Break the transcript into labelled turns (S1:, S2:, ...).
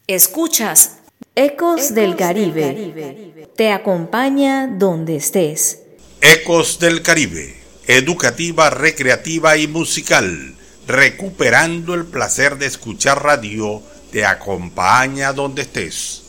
S1: Escuchas Ecos del Caribe. Te acompaña donde estés.
S2: Ecos del Caribe, educativa, recreativa y musical, recuperando el placer de escuchar radio, te acompaña donde estés.